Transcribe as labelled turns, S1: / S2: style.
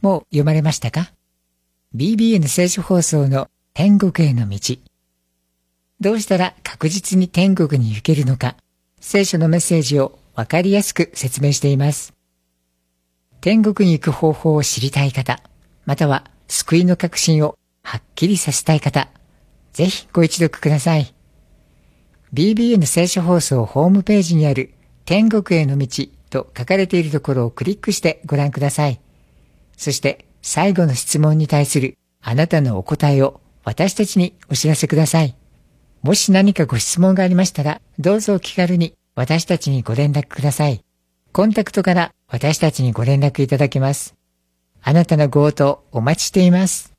S1: もう読まれましたか？ BBN 聖書放送の天国への道。どうしたら確実に天国に行けるのか、聖書のメッセージをわかりやすく説明しています。天国に行く方法を知りたい方、または救いの確信をはっきりさせたい方、ぜひご一読ください。BBN 聖書放送ホームページにある天国への道と書かれているところをクリックしてご覧ください。そして最後の質問に対するあなたのお答えを私たちにお知らせください。もし何かご質問がありましたら、どうぞお気軽に私たちにご連絡ください。コンタクトから私たちにご連絡いただけます。あなたのご応答お待ちしています。